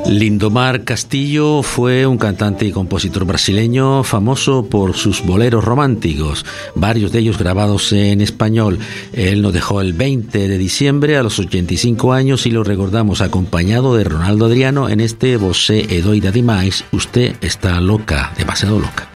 Lindomar Castillo fue un cantante y compositor brasileño famoso por sus boleros románticos, varios de ellos grabados en español. Él nos dejó el 20 de diciembre a los 85 años y lo recordamos acompañado de Ronaldo Adriano en este Você é doida demais, usted está loca, demasiado loca.